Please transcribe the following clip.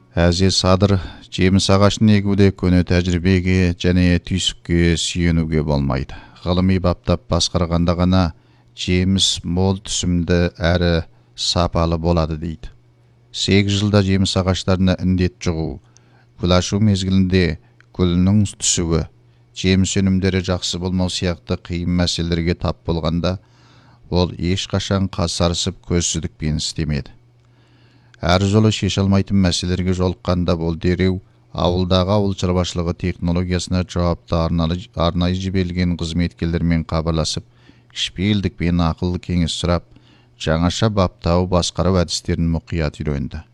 Әзе садыр жеміс ағашын егуде көне тәжірибеге және түйсікке сүйенуге болмайды. Ғылыми баптап басқарғанда ғана жеміс мол түсімді әрі сапалы болады дейді. 8 жылда жеміс ағаштарына індет жұғу, гүл ашу мезгілінде гүлінің түсуі, жеміс өнімдері жақсы болмау сияқты қиын мәселелерге тап болғанда, ол ешқашан қасарысып көзсіздікпен істемеді. Әр жолы шеше алмайтын мәселелерге жолыққанда ол дереу ауылдағы ауыл шаруашылығы технологиясына жауапты арнайы жіберілген қызметкерлермен хабарласып, кішіпейілдікпен ақыл кеңес сұрап, жаңаша баптау басқару әдістерін мұқият үйренді.